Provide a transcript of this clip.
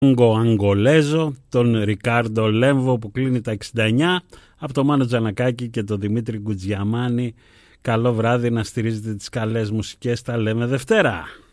Αγγολέζο, τον Ρικάρντο Λέμβο που κλείνει τα 69, από το Μάνο Τζανακάκη και τον Δημήτρη Γκουτζιαμάνη. Καλό βράδυ, να στηρίζετε τις καλές μουσικές, τα λέμε Δευτέρα.